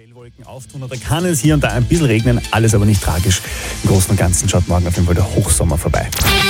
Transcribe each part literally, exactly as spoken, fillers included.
Stellwolken auftun oder kann es hier und da ein bisschen regnen, alles aber nicht tragisch. Im Großen und Ganzen schaut morgen auf jeden Fall der Hochsommer vorbei.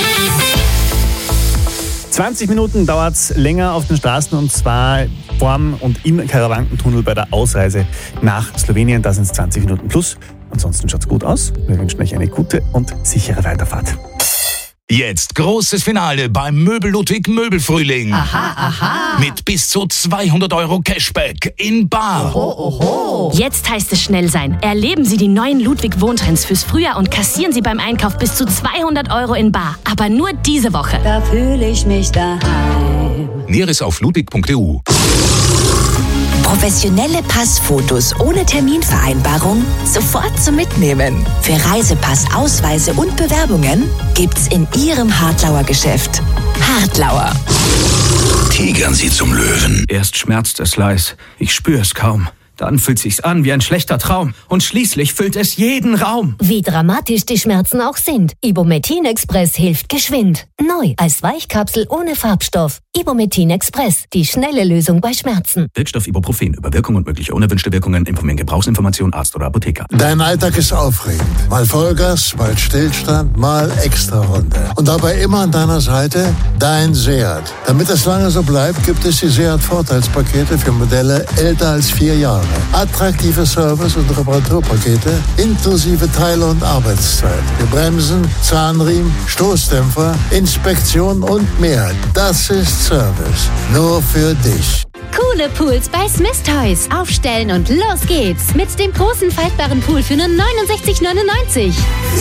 zwanzig Minuten dauert es länger auf den Straßen und zwar vorm und im Karawankentunnel bei der Ausreise nach Slowenien. Da sind es zwanzig Minuten plus. Ansonsten schaut es gut aus. Wir wünschen euch eine gute und sichere Weiterfahrt. Jetzt großes Finale beim Möbel Ludwig Möbelfrühling. Aha, aha. Mit bis zu zweihundert Euro Cashback in bar. Oho, oho. Jetzt heißt es schnell sein. Erleben Sie die neuen Ludwig Wohntrends fürs Frühjahr und kassieren Sie beim Einkauf bis zu zweihundert Euro in bar. Aber nur diese Woche. Da fühle ich mich daheim. Näheres auf ludwig punkt e u. Professionelle Passfotos ohne Terminvereinbarung sofort zum Mitnehmen. Für Reisepass, Ausweise und Bewerbungen gibt's in Ihrem Hartlauer Geschäft. Hartlauer. Tigern Sie zum Löwen. Erst schmerzt es leis, ich spüre es kaum. Dann fühlt sich's an wie ein schlechter Traum. Und schließlich füllt es jeden Raum. Wie dramatisch die Schmerzen auch sind. Ibumetin Express hilft geschwind. Neu als Weichkapsel ohne Farbstoff. Ibumetin Express, die schnelle Lösung bei Schmerzen. Wirkstoff Ibuprofen. Über Wirkung und mögliche unerwünschte Wirkungen informieren Gebrauchsinformation Arzt oder Apotheker. Dein Alltag ist aufregend. Mal Vollgas, mal Stillstand, mal Extrarunde. Und dabei immer an deiner Seite dein Seat. Damit das lange so bleibt, gibt es die Seat-Vorteilspakete für Modelle älter als vier Jahre. Attraktive Service- und Reparaturpakete inklusive Teile- und Arbeitszeit. Für Bremsen, Zahnriemen, Stoßdämpfer, Inspektion und mehr. Das ist Service. Nur für dich. Coole Pools bei Smith Toys. Aufstellen und los geht's. Mit dem großen faltbaren Pool für nur neunundsechzig neunundneunzig.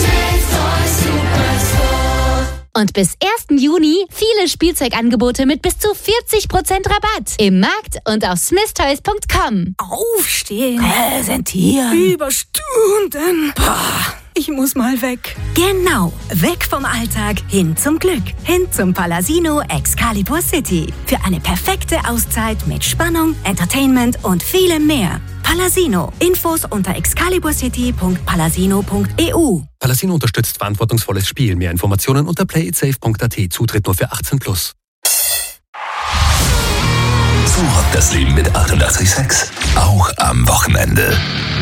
Und bis ersten Juni viele Spielzeugangebote mit bis zu vierzig Prozent Rabatt. Im Markt und auf smith toys punkt com. Aufstehen. Präsentieren. Über Stunden. Boah, ich muss mal weg. Genau. Weg vom Alltag hin zum Glück. Hin zum Palasino Excalibur City. Für eine perfekte Auszeit mit Spannung, Entertainment und vielem mehr. Palasino. Infos unter excalibur city punkt palasino punkt e u. Palasino unterstützt verantwortungsvolles Spiel. Mehr Informationen unter play it safe punkt a t. Zutritt nur für achtzehn plus. So hat das Leben mit achtundachtzig Komma sechs. Auch am Wochenende.